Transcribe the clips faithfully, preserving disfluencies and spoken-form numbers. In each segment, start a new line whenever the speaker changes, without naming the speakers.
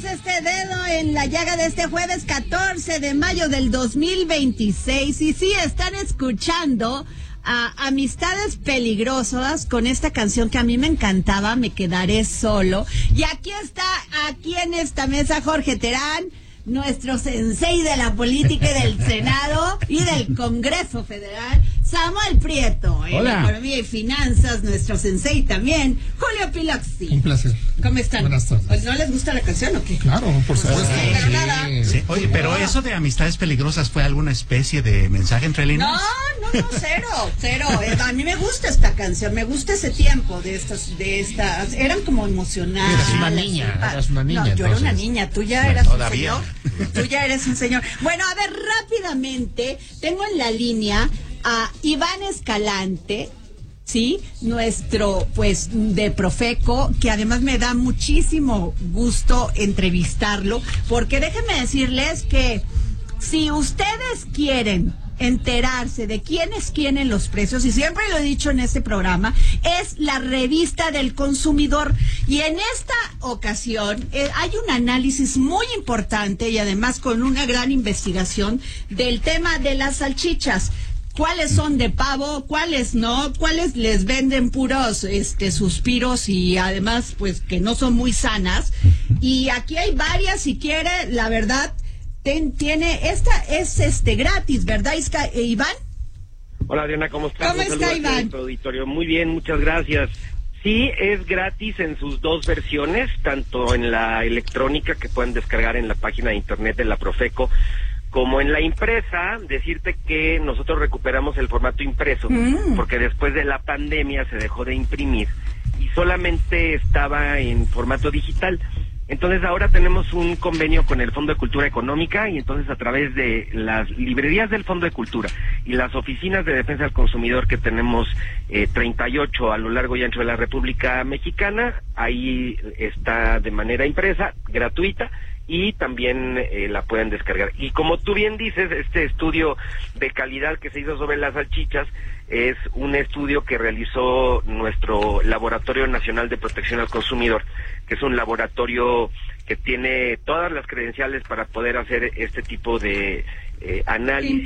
ponemos este dedo en la llaga de este jueves catorce de mayo del dos mil veintiséis. Y sí, están escuchando a Amistades Peligrosas con esta canción que a mí me encantaba, Me Quedaré Solo. Y aquí está, aquí en esta mesa, Jorge Terán, nuestro sensei de la política y del Senado y del Congreso Federal, Samuel Prieto, en
Hola.
Economía y Finanzas, nuestro sensei también, Julio Piloxi.
Un placer.
¿Cómo están?
Buenas tardes.
Pues, ¿no les gusta la canción o qué?
Claro, por supuesto.
Sí, pero nada.
Sí. Oye, pero eso de Amistades Peligrosas, ¿fue alguna especie de mensaje entre líneas?
No, no, no, cero, cero. Eh, A mí me gusta esta canción, me gusta ese tiempo de estas, de estas, eran como emocionales.
Eras una niña,
Ah,
eras una niña,
No, yo era
entonces.
una niña, tú ya
Bueno,
eras
todavía.
un señor. Tú ya eres un señor. Bueno, a ver, rápidamente, tengo en la línea a Iván Escalante, sí, nuestro, pues, de Profeco, que además me da muchísimo gusto entrevistarlo, porque déjenme decirles que si ustedes quieren enterarse de quiénes quieren los precios, y siempre lo he dicho en este programa, es la revista del consumidor, y en esta ocasión eh, hay un análisis muy importante y además con una gran investigación del tema de las salchichas. ¿Cuáles son de pavo? ¿Cuáles no? ¿Cuáles les venden puros este suspiros y además pues que no son muy sanas? Y aquí hay varias, si quiere, la verdad, ten, tiene, esta es este gratis, ¿verdad, Isca, eh, Iván?
Hola, Diana, ¿cómo estás?
¿Cómo
Un
está,
saludo a
Iván?
tu auditorio. Muy bien, muchas gracias. Sí, es gratis en sus dos versiones, tanto en la electrónica que pueden descargar en la página de internet de la Profeco, como en la impresa. Decirte que nosotros recuperamos el formato impreso,
Mm.
porque después de la pandemia se dejó de imprimir y solamente estaba en formato digital. Entonces ahora tenemos un convenio con el Fondo de Cultura Económica y entonces a través de las librerías del Fondo de Cultura y las oficinas de defensa del consumidor que tenemos eh, treinta y ocho a lo largo y ancho de la República Mexicana, ahí está de manera impresa, gratuita, y también eh, la pueden descargar. Y como tú bien dices, este estudio de calidad que se hizo sobre las salchichas es un estudio que realizó nuestro Laboratorio Nacional de Protección al Consumidor, que es un laboratorio que tiene todas las credenciales para poder hacer este tipo de eh, análisis,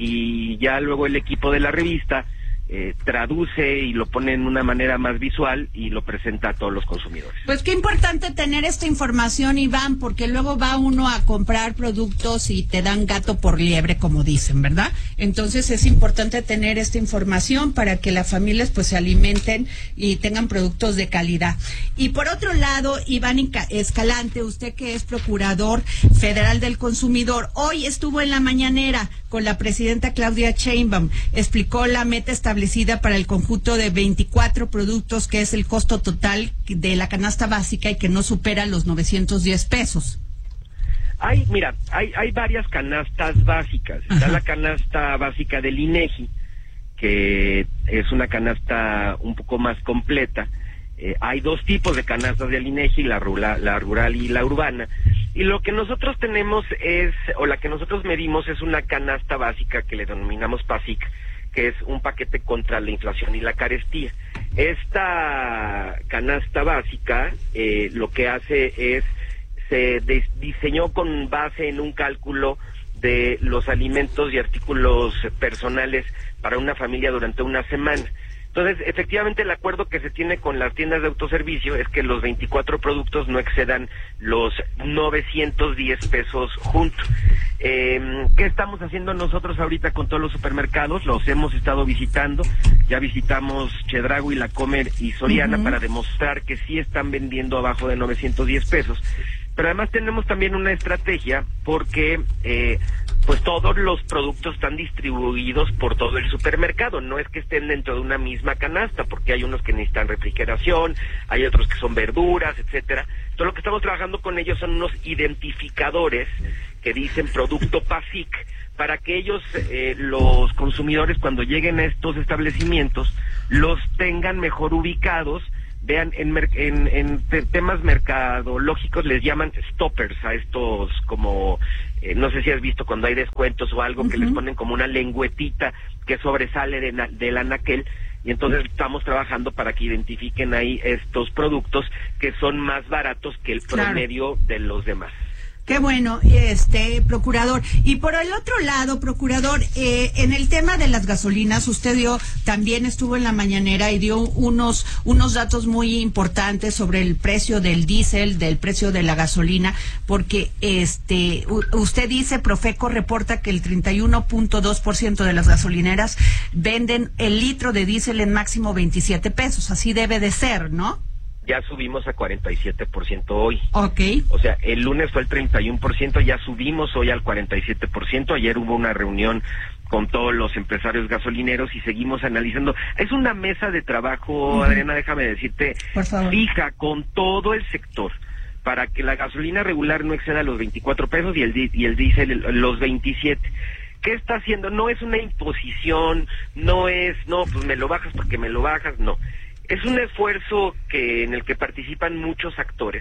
y ya luego el equipo de la revista Eh, traduce y lo pone en una manera más visual y lo presenta a todos los consumidores.
Pues qué importante tener esta información, Iván, porque luego va uno a comprar productos y te dan gato por liebre, como dicen, ¿verdad? Entonces es importante tener esta información para que las familias pues se alimenten y tengan productos de calidad. Y por otro lado, Iván Escalante, usted que es procurador federal del consumidor, hoy estuvo en la mañanera con la presidenta Claudia Sheinbaum, explicó la meta establecida para el conjunto de veinticuatro productos, que es el costo total de la canasta básica y que no supera los novecientos diez pesos.
Hay, mira, hay, hay varias canastas básicas. Está la canasta básica del INEGI, que es una canasta un poco más completa. Eh, hay dos tipos de canastas del INEGI, la rural, la rural y la urbana. Y lo que nosotros tenemos es, o la que nosotros medimos es una canasta básica que le denominamos PASIC, que es un paquete contra la inflación y la carestía. Esta canasta básica eh, lo que hace es, se de- diseñó con base en un cálculo de los alimentos y artículos personales para una familia durante una semana. Entonces, efectivamente, el acuerdo que se tiene con las tiendas de autoservicio es que los veinticuatro productos no excedan los novecientos diez pesos juntos. Eh, ¿Qué estamos haciendo nosotros ahorita con todos los supermercados? Los hemos estado visitando, ya visitamos Chedraui, La Comer y Soriana uh-huh. para demostrar que sí están vendiendo abajo de novecientos diez pesos. Pero además tenemos también una estrategia porque eh, pues todos los productos están distribuidos por todo el supermercado, no es que estén dentro de una misma canasta, porque hay unos que necesitan refrigeración, hay otros que son verduras, etcétera. Entonces lo que estamos trabajando con ellos son unos identificadores que dicen producto PASIC, para que ellos, eh, los consumidores, cuando lleguen a estos establecimientos, los tengan mejor ubicados. Vean, en, en, en temas mercadológicos les llaman stoppers a estos, como, eh, no sé si has visto cuando hay descuentos o algo, uh-huh. que les ponen como una lengüetita que sobresale de na, del anaquel. y entonces estamos trabajando para que identifiquen ahí estos productos que son más baratos que el promedio claro. de los demás.
Qué bueno, este procurador. Y por el otro lado, procurador, eh, en el tema de las gasolinas, usted dio, también estuvo en la mañanera y dio unos unos datos muy importantes sobre el precio del diésel, del precio de la gasolina, porque este usted dice, Profeco reporta que el treinta y uno punto dos por ciento de las gasolineras venden el litro de diésel en máximo veintisiete pesos. Así debe de ser, ¿no?
Ya subimos a cuarenta y siete por ciento hoy.
Ok.
O sea, el lunes fue el treinta y uno por ciento, ya subimos hoy al cuarenta y siete por ciento. Ayer hubo una reunión con todos los empresarios gasolineros y seguimos analizando. Es una mesa de trabajo, uh-huh. Adriana, déjame decirte, fija con todo el sector, para que la gasolina regular no exceda los veinticuatro pesos y el, di- y el diésel los veintisiete. ¿Qué está haciendo? No es una imposición, no es, no, pues me lo bajas porque me lo bajas, no. Es un esfuerzo que en el que participan muchos actores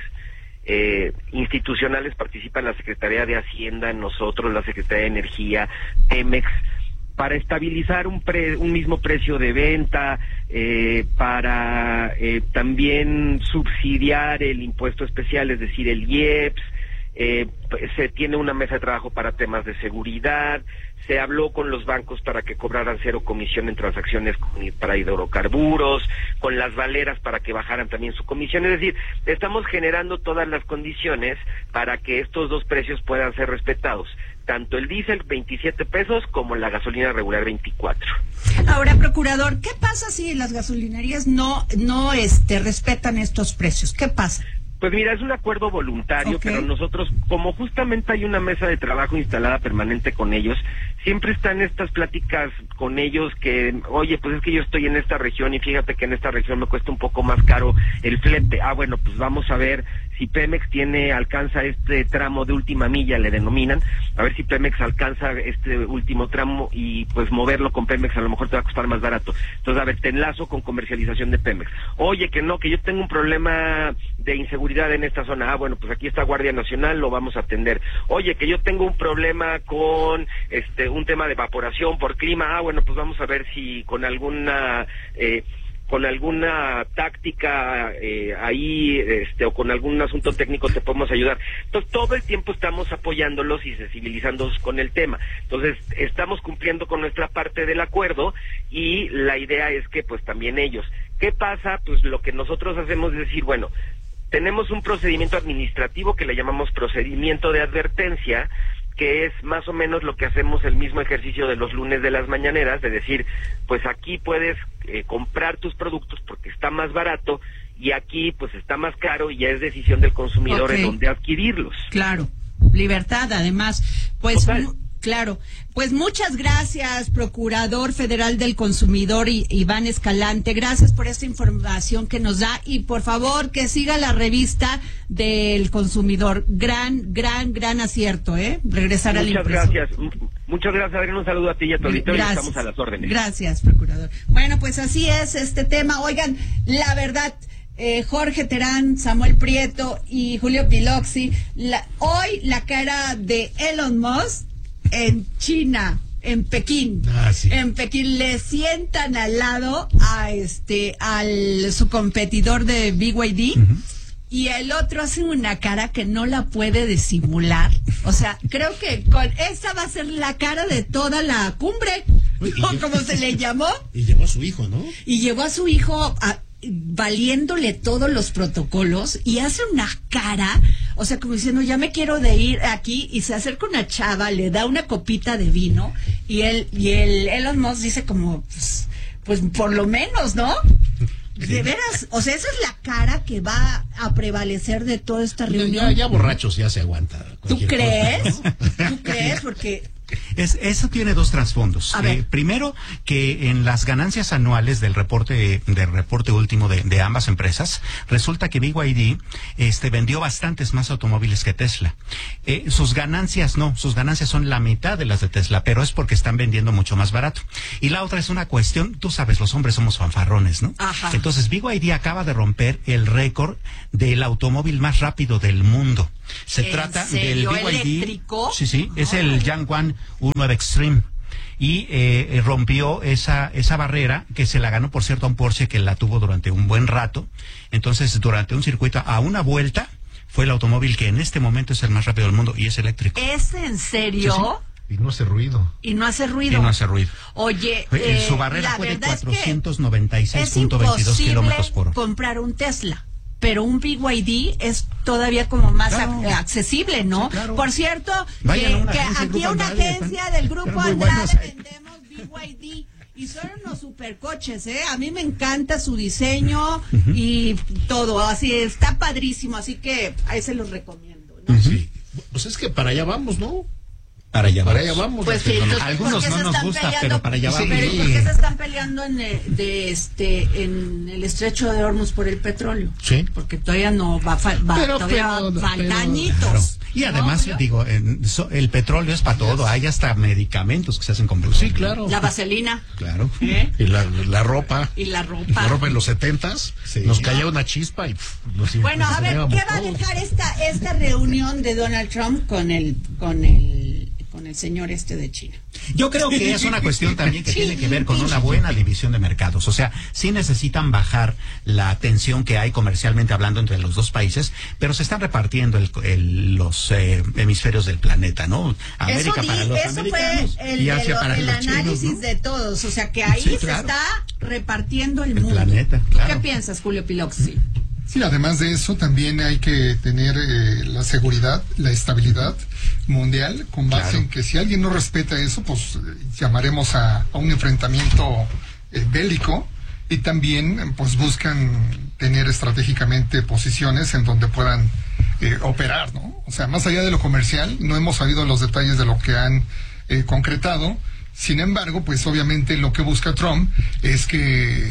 eh, institucionales, participan la Secretaría de Hacienda, nosotros, la Secretaría de Energía, Pemex, para estabilizar un pre, un mismo precio de venta, eh, para eh, también subsidiar el impuesto especial, es decir, el I E P S. Eh, se tiene una mesa de trabajo para temas de seguridad, se habló con los bancos para que cobraran cero comisión en transacciones con, para hidrocarburos, con las valeras para que bajaran también su comisión, es decir, estamos generando todas las condiciones para que estos dos precios puedan ser respetados, tanto el diésel veintisiete pesos como la gasolina regular veinticuatro.
Ahora, procurador, ¿qué pasa si las gasolinerías no no este respetan estos precios? ¿Qué pasa?
Pues mira, es un acuerdo voluntario, okay. Pero nosotros, como justamente hay una mesa de trabajo instalada permanente con ellos, siempre están estas pláticas con ellos que, oye, pues es que yo estoy en esta región y fíjate que en esta región me cuesta un poco más caro el flete. Ah, bueno, pues vamos a ver si Pemex tiene, alcanza este tramo de última milla, le denominan, a ver si Pemex alcanza este último tramo y pues moverlo con Pemex a lo mejor te va a costar más barato. Entonces, a ver, te enlazo con comercialización de Pemex. Oye, que no, que yo tengo un problema de inseguridad en esta zona. Ah, bueno, pues aquí está Guardia Nacional, lo vamos a atender. Oye, que yo tengo un problema con este un tema de evaporación por clima. Ah, bueno, pues vamos a ver si con alguna eh, con alguna táctica eh, ahí este o con algún asunto técnico te podemos ayudar. Entonces, todo el tiempo estamos apoyándolos y sensibilizándolos con el tema. Entonces, estamos cumpliendo con nuestra parte del acuerdo y la idea es que pues también ellos. ¿Qué pasa? Pues lo que nosotros hacemos es decir, bueno, tenemos un procedimiento administrativo que le llamamos procedimiento de advertencia, que es más o menos lo que hacemos el mismo ejercicio de los lunes de las mañaneras, de decir, pues aquí puedes eh, comprar tus productos porque está más barato y aquí pues está más caro y ya es decisión del consumidor okay. En dónde adquirirlos.
Claro, libertad además, pues... Total. Claro, pues muchas gracias, Procurador Federal del Consumidor Iván Escalante, gracias por esta información que nos da y por favor que siga la revista del consumidor, gran, gran, gran acierto, ¿eh? Regresar al impreso.
Muchas gracias, muchas gracias, Adrián, un saludo a ti y a tu auditorio, estamos a las órdenes.
Gracias, Procurador. Bueno, pues así es este tema, oigan, la verdad... Eh, Jorge Terán, Samuel Prieto y Julio Piloxi, la, hoy la cara de Elon Musk en China, en Pekín,
ah, sí.
en Pekín le sientan al lado a este al su competidor de B Y D uh-huh. y el otro hace una cara que no la puede disimular. O sea, creo que con esta va a ser la cara de toda la cumbre, ¿no? Como se le llamó.
Y llevó a su hijo, ¿no?
Y llevó a su hijo a valiéndole todos los protocolos y hace una cara, o sea, como diciendo, ya me quiero de ir aquí, y se acerca una chava, le da una copita de vino y él y el Elon Musk dice como, pues, pues por lo menos, ¿no? De veras, o sea, esa es la cara que va a prevalecer de toda esta reunión.
Ya, ya borrachos ya se aguanta.
¿Tú crees? Cosa. ¿Tú crees? Porque...
Es, eso tiene dos trasfondos. Eh, primero, que en las ganancias anuales del reporte del reporte último de, de ambas empresas, resulta que B Y D este, vendió bastantes más automóviles que Tesla. Eh, sus ganancias no, sus ganancias son la mitad de las de Tesla, pero es porque están vendiendo mucho más barato. Y la otra es una cuestión, tú sabes, los hombres somos fanfarrones, ¿no?
Ajá.
Entonces, B Y D acaba de romper el récord del automóvil más rápido del mundo. Se trata del B Y D.
¿Eléctrico?
Sí, sí, es el Yangwang U nueve Extreme. y eh, rompió esa esa barrera, que se la ganó, por cierto, a un Porsche que la tuvo durante un buen rato. Entonces, durante un circuito a una vuelta, fue el automóvil que en este momento es el más rápido del mundo y es eléctrico.
¿Es en serio?
Sí, sí.
Y no hace ruido.
Y no hace ruido.
Y no hace ruido.
Oye,
eh, su
eh,
barrera fue de cuatrocientos
es
noventa y seis punto veintidós kilómetros por hora.
Comprar un Tesla, pero un B Y D es todavía como más
claro.
ac accesible, ¿no?
Sí, claro.
Por cierto,
Vayan
que, que
agencia,
aquí a una
Andrade,
agencia
están,
del Grupo
Andrade
Andrade vendemos B Y D. Y son unos supercoches, ¿eh? A mí me encanta su diseño uh-huh. y todo, así está padrísimo, así que ahí se los recomiendo, ¿no?
Uh-huh. Sí. Pues es que para allá vamos, ¿no?
Para allá
para
vamos.
allá vamos.
Pues sí, entonces,
algunos no nos gusta,
peleando?
pero para allá vamos.
Pero ¿y por qué se están peleando en el, de este en el estrecho de Hormuz por el petróleo?
Sí.
Porque todavía no va, va
pero,
todavía
pero,
faltan añitos.
Claro. Y además,
¿no?
digo, en, so, el petróleo es para todo. Hay hasta medicamentos que se hacen con petróleo.
Sí, claro.
La vaselina.
Claro.
¿Eh?
Y la, la ropa.
Y la ropa.
La ropa en los setentas. Sí. Nos caía una chispa y pff, nos
Bueno,
nos
a ver, ¿qué va a
todos.
dejar esta esta reunión de Donald Trump con el con el con el señor este de China?
Yo creo que es una cuestión también que tiene que ver con una buena división de mercados. O sea, sí necesitan bajar la tensión que hay comercialmente hablando entre los dos países, pero se están repartiendo el, el, los eh, hemisferios del planeta, ¿no? América
eso
para
di,
los
eso
americanos
fue el,
y Asia
el,
para
el
los
análisis
chinos, ¿no?
de todos. O sea, que ahí
sí,
se
claro.
está repartiendo el,
el
mundo.
planeta,
¿Tú
claro.
qué piensas, Julio Piloxi?
Sí, además de eso, también hay que tener eh, la seguridad, la estabilidad mundial, con base
Claro.
en que si alguien no respeta eso, pues eh, llamaremos a, a un enfrentamiento eh, bélico, y también pues buscan tener estratégicamente posiciones en donde puedan eh, operar, ¿no? O sea, más allá de lo comercial, no hemos sabido los detalles de lo que han eh, concretado. Sin embargo, pues obviamente lo que busca Trump es que,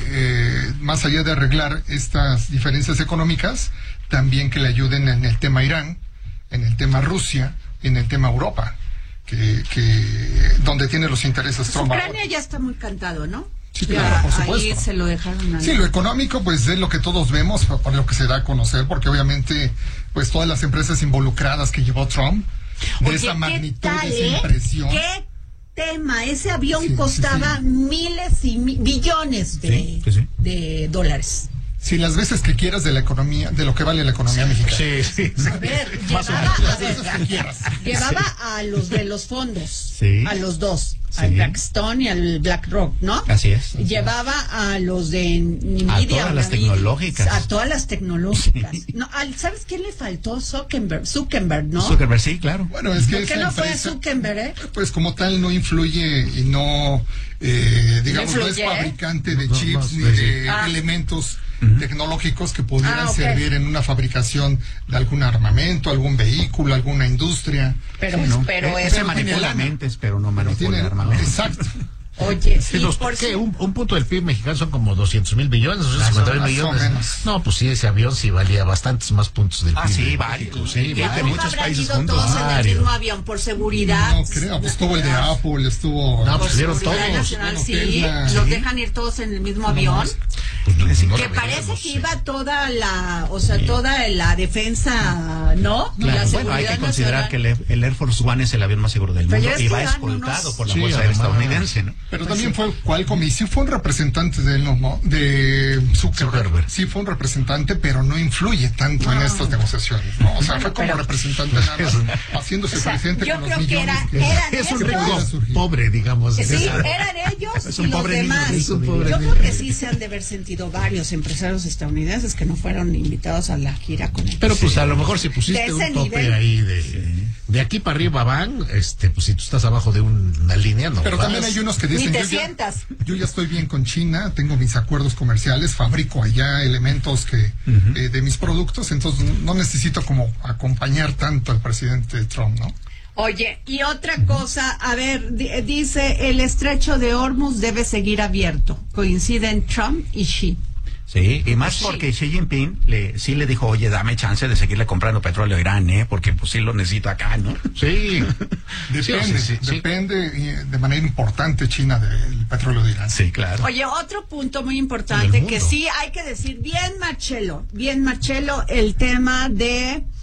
eh, más allá de arreglar estas diferencias económicas, también que le ayuden en el tema Irán, en el tema Rusia, en el tema Europa, que, que donde tiene los intereses Trump.
Ucrania ya está muy cantado, ¿no?
Sí,
ya,
claro, por supuesto.
ahí se lo dejaron ahí.
Sí, lo económico, pues es lo que todos vemos, por lo que se da a conocer, porque obviamente, pues todas las empresas involucradas que llevó Trump, de
Oye,
esa
¿qué
magnitud,
tal,
de esa
eh?
impresión.
¿Qué tema? Ese avión
Sí,
costaba
sí, sí.
miles y mi billones de,
Sí, sí, sí.
de dólares.
Sí, las veces que quieras de la economía, de lo que vale la economía mexicana.
Sí, sí, sí.
A ver,
Más o
llevaba,
menos,
a
las
ver,
veces que quieras.
llevaba a los de los fondos,
Sí.
a los dos,
Sí.
al Blackstone y al BlackRock, ¿no?
Así es.
Llevaba a los de Nvidia.
A todas las
Nvidia,
tecnológicas.
A todas las tecnológicas. No, al, ¿sabes quién le faltó? Zuckerberg, Zuckerberg, ¿no?
Zuckerberg, sí, claro.
Bueno, es que
¿Por qué
esa
no fue
empresa,
Zuckerberg, eh?
pues como tal, no influye y no, eh, digamos, no es
influye?
fabricante de
No,
chips
no,
ni
no,
de
Ah.
elementos tecnológicos que pudieran
Ah, ok.
servir en una fabricación de algún armamento, algún vehículo, alguna industria.
Pero,
Sí, ¿no?
pero
Eh,
eso
se
no tiene
manipula
lana.
mentes, pero no
Pero
manipula
tiene,
armamento.
exacto.
Oye,
Sí,
sí,
los-
por
¿qué?
si-
Un, un punto del P I B mexicano son como doscientos mil millones, doscientos cincuenta mil
Más o
millones.
menos.
No, pues sí, ese avión sí valía bastantes más puntos del
Ah,
P I B.
sí,
de
varios.
México,
Sí,
sí,
que
¿Que
de
no
muchos
habrán
países
ido
juntos.
todos en el
Varios.
mismo avión por seguridad?
No creo, pues estuvo el de Apple, estuvo...
No,
Por
pues vieron
seguridad
todos.
nacional,
Bueno,
sí,
Tesla,
los
sí.
dejan ir todos en el mismo avión.
Pues no, no
Que
lo
parece
veíamos,
que
sí.
iba toda la, o sea, toda la defensa, ¿no?
Claro,
La
bueno, hay que
seguridad
considerar
nacional.
que el, Air- el Air Force One es el avión más seguro del
Pero
mundo
ya es
y
que
va
van
escoltado
unos-
por la
Sí,
Fuerza Aérea
además.
estadounidense, ¿no?
Pero también fue Qualcomm y sí fue un representante de él, ¿no? De Zuckerberg.
Zuckerberg.
Sí fue un representante, pero no influye tanto en estas negociaciones, ¿no? O sea, fue como
pero-
representante nada más, haciéndose
O sea,
presente
yo
con los
creo que
millones
era-
que-
eran
Es un
estos-
rico
pudiera surgir.
pobre, digamos.
Sí,
Es-
eran ellos
Es
y
un
los
pobre niño,
demás.
es un
pobre
Yo
niño.
creo que sí se han de haber sentido varios empresarios estadounidenses que no fueron invitados a la gira con él.
Pero pues a lo mejor si
De
pusiste
ese
un tope
nivel.
ahí de, de aquí para arriba van, este, pues si tú estás abajo de una línea, no
Pero
vas.
también hay unos que
Ni
dicen,
te
yo ya,
sientas.
yo ya estoy bien con China, tengo mis acuerdos comerciales, fabrico allá elementos que eh, de mis productos, entonces no necesito como acompañar tanto al presidente Trump, ¿no?
Oye, y otra cosa, a ver, di- dice, el estrecho de Hormuz debe seguir abierto. Coinciden Trump y Xi.
Sí, y más
Sí.
porque Xi Jinping le, sí le dijo, oye, dame chance de seguirle comprando petróleo a Irán, ¿eh? Porque pues sí lo necesito acá, ¿no?
Sí.
Depende,
Sí, sí, sí.
depende eh, de manera importante China del petróleo de Irán.
Sí, claro.
Oye, otro punto muy
En
importante
el
que
mundo.
sí hay que decir, bien Marcelo, bien Marcelo, el tema de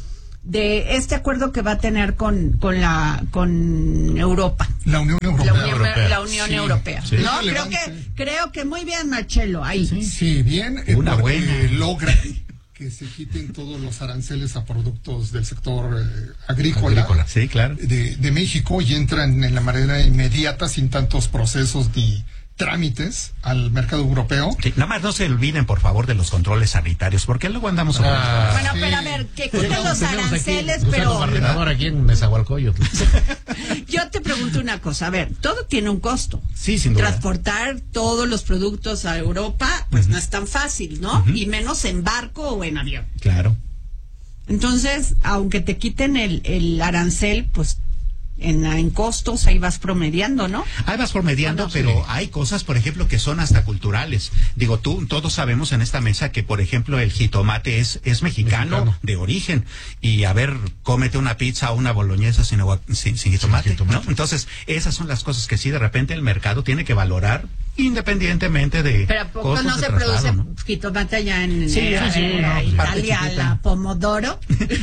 de este acuerdo que va a tener con con la con Europa.
La Unión Europea.
La Unión Europea. La Unión
Sí,
Europea.
sí.
¿No?
Es
Creo
relevante.
que creo que muy bien, Marcelo, ahí.
Sí, sí, bien, eh,
Una
porque
buena.
logra que se quiten todos los aranceles a productos del sector eh, agrícola,
Agrícola, sí, claro.
de, de México y entran en la manera inmediata, sin tantos procesos ni trámites, al mercado europeo.
Sí, nada más no se olviden, por favor, de los controles sanitarios, porque luego andamos...
Ah,
Bueno,
sí.
pero a ver, que quiten
Tenemos-
los
tenemos aquí
aranceles,
Gusano
pero
Barrenador aquí en Nezahualcóyotl.
yo te pregunto una cosa, a ver, todo tiene un costo.
Sí, sin duda.
Transportar todos los productos a Europa, pues no es tan fácil, ¿no? Y menos en barco o en avión.
Claro.
Entonces, aunque te quiten el, el arancel, pues en, en costos ahí vas promediando, ¿no?
Ahí vas promediando,
Bueno,
pero
sí.
hay cosas, por ejemplo, que son hasta culturales. Digo, tú, todos sabemos en esta mesa que, por ejemplo, el jitomate es, es mexicano,
Mexicano.
de origen. Y a ver, cómete una pizza o una boloñesa sin, agua- sin, sin jitomate,
jitomate.
¿no? Entonces, esas son las cosas que sí, de repente el mercado tiene que valorar independientemente de
Pero ¿a poco
costos
no
de
se
traslado,
produce
¿no?
jitomate allá en,
Sí,
en-
sí, sí,
en
no,
Italia,
parte chiquita.
la pomodoro?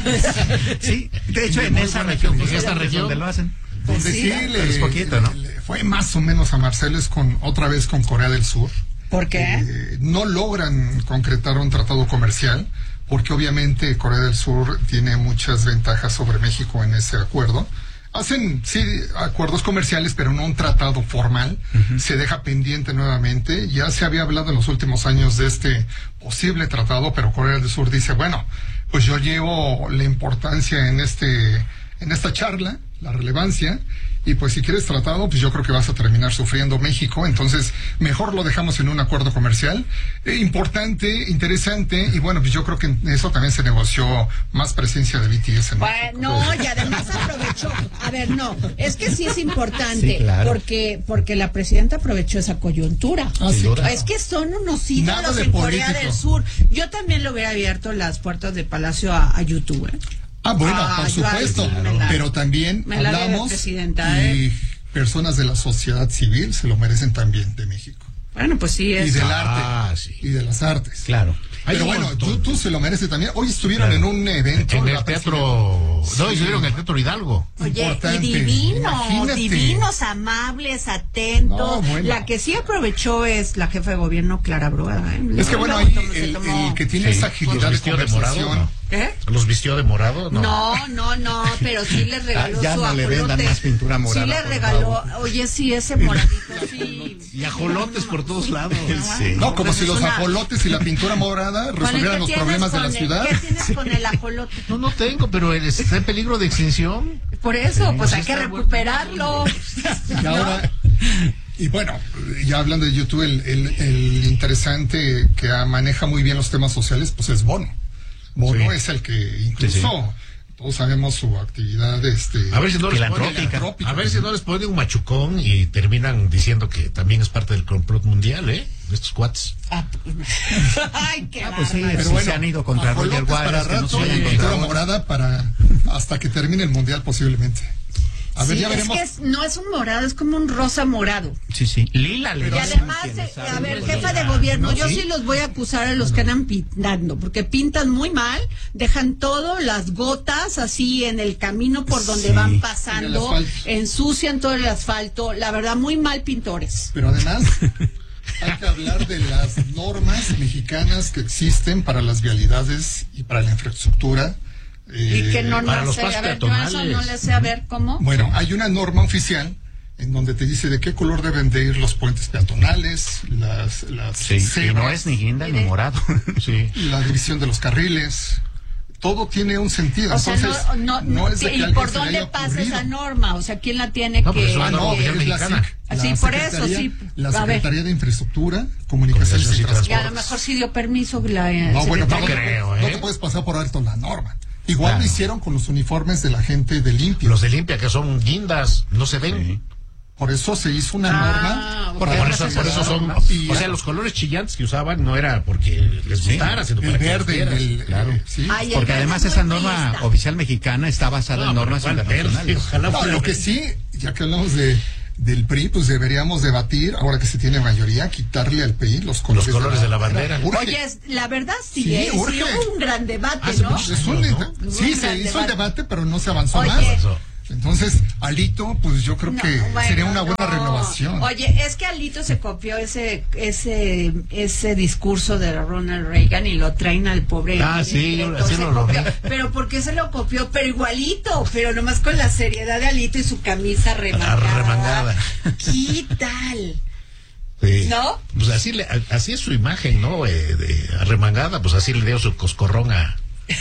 Sí, de hecho,
De
en
muy
esa
buena
región,
gente,
pues,
en esta
es
región.
donde lo hacen.
Donde
Sí,
sí,
¿no?
le,
Es poquito, ¿no?
le fue más o menos a Marcelo con otra vez con Corea del Sur.
¿Por qué?
Eh, no logran concretar un tratado comercial porque obviamente Corea del Sur tiene muchas ventajas sobre México en ese acuerdo. Hacen, sí, acuerdos comerciales, pero no un tratado formal. Uh-huh. Se deja pendiente nuevamente. Ya se había hablado en los últimos años de este posible tratado, pero Corea del Sur dice, bueno, pues yo llevo la importancia en este, en esta charla, la relevancia, y pues si quieres tratado, pues yo creo que vas a terminar sufriendo México, entonces mejor lo dejamos en un acuerdo comercial eh, importante, interesante, y bueno, pues yo creo que en eso también se negoció más presencia de B T S en
Bueno,
México.
no, y además aprovechó. A ver, no, es que sí es importante,
Sí, claro.
porque porque la presidenta aprovechó esa coyuntura.
Ah, sí, claro.
Es que son unos
Nada
ídolos
de
en Corea
político.
del Sur. Yo también le hubiera abierto las puertas del Palacio a, a YouTube, ¿eh?
Ah, bueno,
Ah,
por
yo ahí
supuesto,
sí me la-
pero también
me la debe,
hablamos
presidenta,
y
¿eh?
personas de la sociedad civil se lo merecen también de México.
Bueno, pues sí
Y
es.
del
Ah,
arte.
sí.
Y de las artes.
Claro.
Hay
Pero
un
bueno,
montón.
YouTube se lo merece también. Hoy estuvieron
Claro.
en un evento.
En
la
el teatro.
presidenta-
No, y estuvieron en el Teatro Hidalgo.
Oye,
Importante.
y divinos,
Imagínate.
divinos, amables, atentos.
No, bueno.
La que sí aprovechó es la jefa de gobierno, Clara Brugada. ¿eh?
Es que
Luego
bueno, ahí
tomó- se
el,
tomó-
el que tiene
Sí.
esa
¿Los
agilidad de
vistió de morado?
conversación.
No.
¿Qué?
¿Los vistió de morado? No.
No, no, no, pero sí le regaló
Ah, ya
su
no le
ajolote.
vendan más pintura morada,
Sí le
por
regaló,
favor.
oye, sí, ese moradito, sí.
Y ajolotes por todos lados.
Sí.
No, como
Pues
si
es
los
una-
ajolotes y la pintura morada
Juan, ¿y
resolvieran
qué
los
tienes
problemas de
con
la
el-
ciudad.
¿Qué tienes con el ajolote?
No, no tengo, pero está en peligro de extinción.
Por eso, pues hay
sí
que
está
recuperarlo.
Y ahora, y bueno, ya hablando de YouTube, el, el, el interesante que ah, maneja muy bien los temas sociales, pues es Bono. Bono
Sí.
es el que incluso,
Sí, sí.
todos sabemos su actividad, este,
A ver si no les ponen,
filantrópica.
a ver si no les ponen un machucón y terminan diciendo que también es parte del complot mundial, ¿eh? De estos cuates.
Ah, pues, ay, qué
Ah, pues sí,
bárbaro.
sí
bueno,
se han ido contra
ajolotes
Roger
para
Waters, que no
rato
se vayan
y
contra
pintura
Waters.
morada para hasta que termine el mundial posiblemente. A ver,
Sí,
ya
es
veremos.
que es- no es un morado, es como un rosa morado.
Sí, sí. Lila le
Y
dicen
además,
quienes
eh,
saben
a ver,
de
jefa de
Lila.
gobierno,
¿No?
yo sí los voy a acusar a los que andan pintando, porque pintan muy mal, dejan todo, las gotas así en el camino por donde
Sí.
van
En el
pasando,
asfalto.
ensucian todo el asfalto, la verdad, muy mal pintores.
Pero además hay que hablar de las normas mexicanas que existen para las vialidades y para la infraestructura.
Y
eh,
que no,
para
no
los
sé,
pasos
a ver, yo eso
peatonales.
no le sé a ver cómo.
Bueno, hay una norma oficial en donde te dice de qué color deben de ir los puentes peatonales, las, las
Sí, y
cebras,
no es ni guinda ni
Mire.
morado.
Sí.
la división de los carriles. Todo tiene un sentido.
O sea,
Entonces,
no, no, no,
es de que
¿y
alguien
por
se le
dónde
haya
pasa
ocurrido.
esa norma? O sea, ¿quién la tiene
No, pero
que...?
es una
Ah,
norma
no,
oficial
es la
mexicana.
SIC, la
Sí, por eso,
Secretaría-
sí.
La
A ver.
Secretaría de Infraestructura, Comunicaciones y
Comunicaciones y
Y
Transportes.
a lo mejor sí dio permiso la eh,
No, bueno,
secretaría.
no,
creo,
no
¿eh?
te puedes pasar por alto la norma. Igual
Claro.
lo hicieron con los uniformes de la gente de limpia.
Los de limpia, que son guindas, no se ven.
Sí.
Por eso se hizo una
Ah,
norma.
ok.
para
Por
que
eso,
se
por eso son.
norma. Y
O sea, los colores chillantes que usaban no era porque les gustara, sino
el
para que
verde,
los vieras.
el,
Claro.
eh, sí.
Ay, el
Porque
verde
además
es
esa
muy
norma
triste.
oficial mexicana está basada
No,
en
pero
normas
¿cuál verde?
internacionales.
Ojalá
No,
fuera
lo que
verde.
sí, ya que hablamos de, del P R I, pues deberíamos debatir, ahora que se tiene mayoría, quitarle al P R I los colores,
los colores de la bandera.
Urge.
Oye, la verdad sí,
Sí,
¿eh? Sí,
urge.
hubo un gran debate,
Hace
¿no?
muchos
Es un-
¿no?
Sí,
Un
se
gran
hizo el
debate.
debate, pero no se avanzó
Oye,
más.
Eso.
Entonces, Alito, pues yo creo
No,
que
bueno,
sería una buena
no.
renovación.
Oye, es que Alito se copió ese ese ese discurso de Ronald Reagan y lo traen al pobre.
Ah, sí,
Alito,
así
se
lo logré.
copió. Pero ¿por qué se lo copió? Pero igualito, pero nomás con la seriedad de Alito y su camisa remangada.
Arremangada.
¿Qué tal?
Sí.
¿No?
Pues así, le, así es su imagen, ¿no? Eh, de arremangada, pues así le dio su coscorrón a,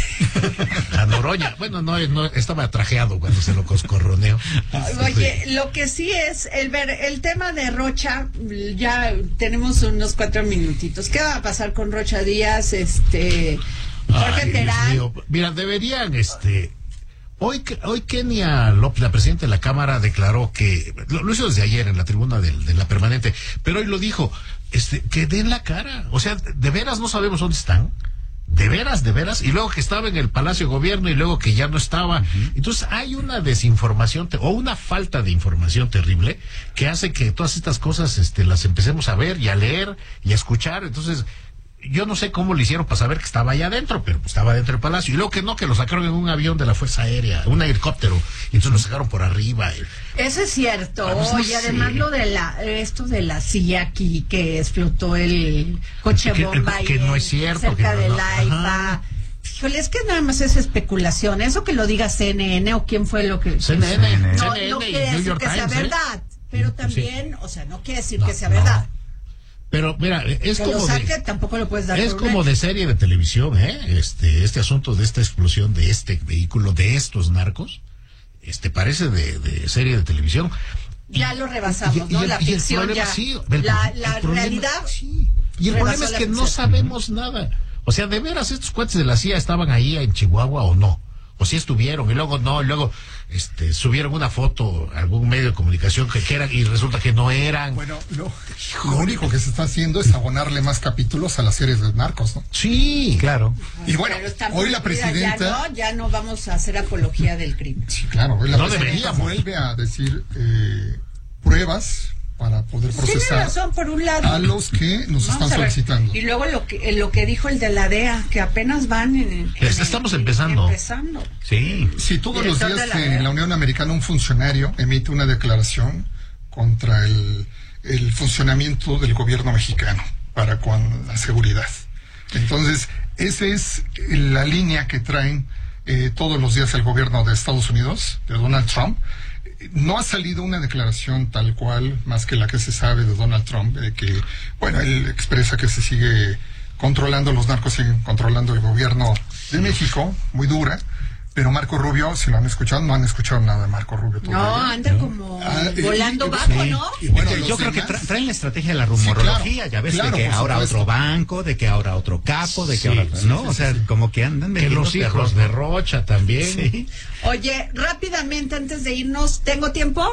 a Noroña. Bueno, no, no estaba trajeado cuando se lo coscorroneó.
Oye, lo que sí es el ver el tema de Rocha, ya tenemos unos cuatro minutitos. ¿Qué va a pasar con Rocha Díaz? Este Jorge
Ay, Dios
Terán.
mío. Mira, deberían, este, hoy, que- hoy Kenia López, la presidenta de la Cámara, declaró que, lo, lo hizo desde ayer en la tribuna del- de, la permanente, pero hoy lo dijo, este, que den la cara. O sea, de veras no sabemos dónde están. De veras, de veras, y luego que estaba en el Palacio de Gobierno y luego que ya no estaba. Uh-huh. Entonces hay una desinformación te- o una falta de información terrible que hace que todas estas cosas este, las empecemos a ver y a leer y a escuchar. Entonces, yo no sé cómo le hicieron para saber que estaba allá adentro, pero pues estaba dentro del Palacio. Y luego que no, que lo sacaron en un avión de la Fuerza Aérea, un helicóptero, y entonces lo sacaron por arriba.
Eso es cierto.
Ah, pues no
y
sé.
además lo de la esto de la C I A aquí que explotó el coche
Que-
bomba
que
ahí
no
en-
es cierto,
cerca
que no,
de
no.
la AIFA.
Ajá.
Híjole, es que nada más es especulación. Eso que lo diga C N N o quién fue lo que
C N N,
no,
C N N
no
y
quiere
New
decir
York
que sea
Times, ¿eh?
verdad, pero
Sí.
también, o sea, no quiere decir
No,
que sea
no.
verdad.
Pero mira, es
Que
como
lo saque
de,
tampoco lo puedes dar
es
por un
como
hecho.
de serie de televisión, ¿eh? Este, este asunto de esta explosión de este vehículo, de estos narcos, este parece de, de serie de televisión.
Ya lo rebasamos,
Y- y
¿no?
el-
la
y el
ficción
problema,
ya.
sí, el-
la
el
la
problema-
realidad.
sí. Y el
rebasó
problema es
la
que no
ficción.
sabemos nada. O sea, ¿de veras estos cuates de la C I A estaban ahí en Chihuahua o no? O si estuvieron, y luego no, y luego este, subieron una foto a algún medio de comunicación que, que eran, y resulta que no eran.
Bueno, lo, lo único que se está haciendo es abonarle más capítulos a las series de narcos, ¿no?
Sí,
Claro.
Y bueno,
Pero está
hoy la
prohibida,
presidenta...
Ya no, ya no vamos a hacer apología del crimen.
Sí, claro, hoy la
No
presidenta
deberíamos.
vuelve a decir eh, pruebas para poder
Tiene
procesar
razón, por un lado.
a los que nos
Vamos
están
a ver.
solicitando.
Y luego lo que lo que dijo el de la D E A, que apenas van en, en-
Pues estamos empezando.
empezando.
Sí.
Si todos los
Director
días
de la D E A.
en la Unión Americana un funcionario emite una declaración contra el, el funcionamiento del gobierno mexicano para con la seguridad. Entonces, esa es la línea que traen eh, todos los días el gobierno de Estados Unidos, de Donald Trump. No ha salido una declaración tal cual, más que la que se sabe de Donald Trump, de que, bueno, él expresa que se sigue controlando, los narcos siguen controlando el gobierno de México, muy dura, pero Marco Rubio, si lo han escuchado, no han escuchado nada de Marco Rubio todavía.
No, anda como
Ah, y-
volando
y-
bajo,
sí.
¿no?
Y bueno,
Yo
los
creo que
demás-
tra- traen la estrategia de la
Sí,
rumorología,
claro,
ya ves,
claro,
de que
por
ahora
supuesto.
otro banco, de que ahora otro capo, de que
Sí,
ahora,
sí,
¿no?
sí,
o sea,
sí, sí.
como que andan
que
metiendo
los hijos
terror,
de
¿no?
Rocha también.
Sí.
Oye, rápidamente antes de irnos, ¿tengo tiempo?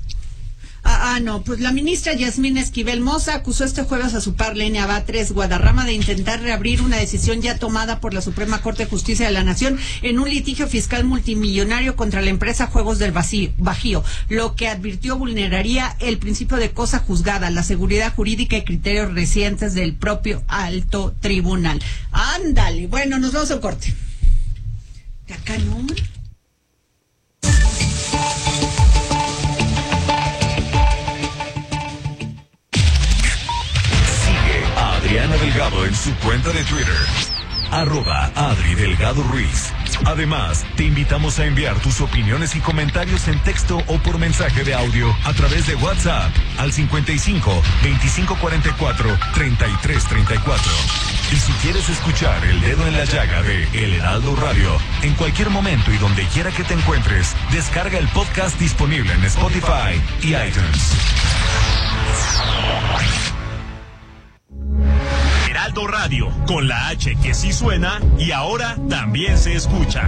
Ah, ah, no, pues la ministra Yasmín Esquivel Moza acusó este jueves a su par Lenia Batres Guadarrama de intentar reabrir una decisión ya tomada por la Suprema Corte de Justicia de la Nación en un litigio fiscal multimillonario contra la empresa Juegos del Vacío- Bajío, lo que advirtió vulneraría el principio de cosa juzgada, la seguridad jurídica y criterios recientes del propio alto tribunal. Ándale, bueno, nos vamos al corte. ¿De acá no?
A Adriana Delgado en su cuenta de Twitter, arroba Adri Delgado Ruiz. Además, te invitamos a enviar tus opiniones y comentarios en texto o por mensaje de audio a través de WhatsApp al cincuenta y cinco, veinticinco cuarenta y cuatro, treinta y tres treinta y cuatro. Y si quieres escuchar El Dedo en la Llaga de El Heraldo Radio, en cualquier momento y donde quiera que te encuentres, descarga el podcast disponible en Spotify y iTunes. Heraldo Radio, con la H que sí suena y ahora también se escucha.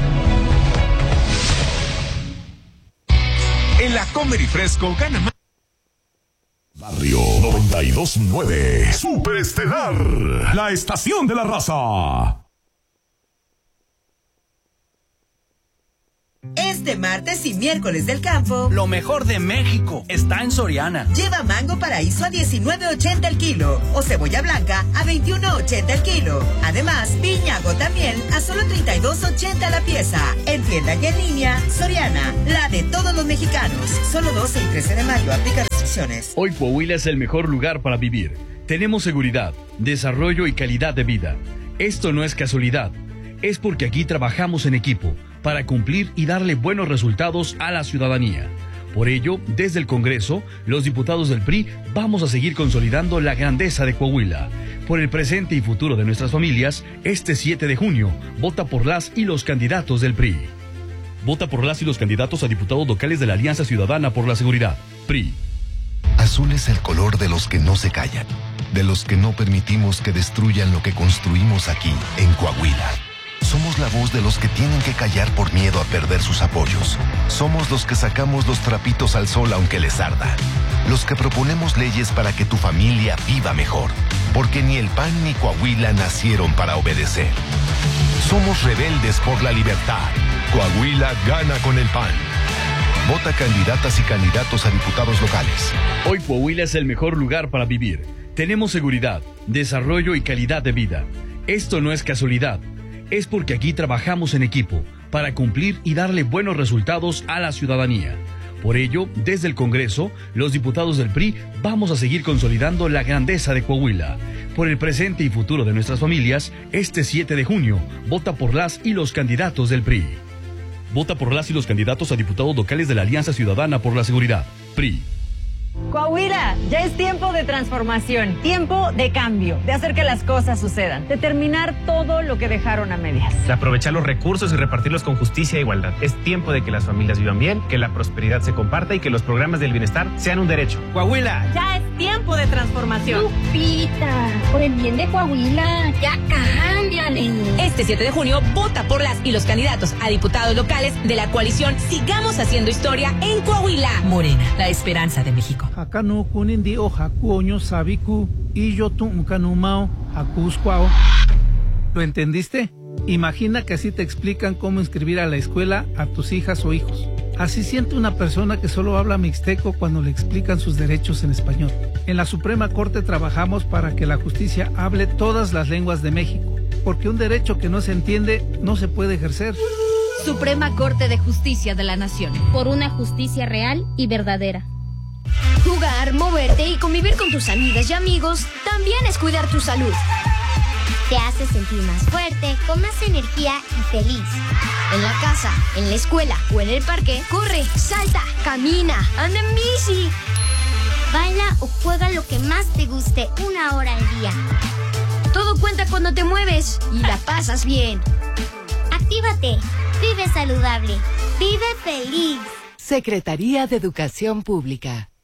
En la Comer y Fresco gana más.
Barrio noventa y dos punto nueve Superestelar, la estación de la raza.
Este martes y miércoles del campo,
lo mejor de México está en Soriana.
Lleva mango paraíso a diecinueve ochenta el kilo o cebolla blanca a veintiuno ochenta el kilo. Además, piñago también a solo treinta y dos ochenta la pieza. En tienda y en línea, Soriana, la de todos los mexicanos. Solo doce y trece de mayo, aplica restricciones.
Hoy Coahuila es el mejor lugar para vivir. Tenemos seguridad, desarrollo y calidad de vida. Esto no es casualidad, es porque aquí trabajamos en equipo para cumplir y darle buenos resultados a la ciudadanía. Por ello, desde el Congreso, los diputados del P R I vamos a seguir consolidando la grandeza de Coahuila. Por el presente y futuro de nuestras familias, este siete de junio, vota por las y los candidatos del P R I. Vota por las y los candidatos a diputados locales de la Alianza Ciudadana por la Seguridad, P R I.
Azul es el color de los que no se callan, de los que no permitimos que destruyan lo que construimos aquí, en Coahuila. Somos la voz de los que tienen que callar por miedo a perder sus apoyos. Somos los que sacamos los trapitos al sol aunque les arda. Los que proponemos leyes para que tu familia viva mejor. Porque ni el P A N ni Coahuila nacieron para obedecer. Somos rebeldes por la libertad. Coahuila gana con el P A N. Vota candidatas y candidatos a diputados locales.
Hoy Coahuila es el mejor lugar para vivir. Tenemos seguridad, desarrollo y calidad de vida. Esto no es casualidad. Es porque aquí trabajamos en equipo para cumplir y darle buenos resultados a la ciudadanía. Por ello, desde el Congreso, los diputados del P R I vamos a seguir consolidando la grandeza de Coahuila. Por el presente y futuro de nuestras familias, este siete de junio, vota por las y los candidatos del P R I. Vota por las y los candidatos a diputados locales de la Alianza Ciudadana por la Seguridad, P R I.
Coahuila, ya es tiempo de transformación, tiempo de cambio, de hacer que las cosas sucedan, de terminar todo lo que dejaron a medias.
De aprovechar los recursos y repartirlos con justicia e igualdad. Es tiempo de que las familias vivan bien, que la prosperidad se comparta y que los programas del bienestar sean un derecho. Coahuila.
Ya es tiempo de transformación.
Lupita, por el bien de Coahuila, ya cámbiale.
Este siete de junio, vota por las y los candidatos a diputados locales de la coalición Sigamos Haciendo Historia en Coahuila. Morena, la esperanza de México.
Acá no kunin o jacuoño sabiku y yo tu canumao jacuscuao. ¿Lo entendiste? Imagina que así te explican cómo inscribir a la escuela a tus hijas o hijos. Así siente una persona que solo habla mixteco cuando le explican sus derechos en español. En la Suprema Corte trabajamos para que la justicia hable todas las lenguas de México, porque un derecho que no se entiende no se puede ejercer.
Suprema Corte de Justicia de la Nación.
Por una justicia real y verdadera.
Jugar, moverte y convivir con tus amigas y amigos también es cuidar tu salud.
Te hace sentir más fuerte, con más energía y feliz.
En la casa, en la escuela o en el parque, corre, salta, camina, anda en bici.
Baila o juega lo que más te guste una hora al día.
Todo cuenta cuando te mueves y la pasas bien.
Actívate, vive saludable, vive feliz.
Secretaría de Educación Pública.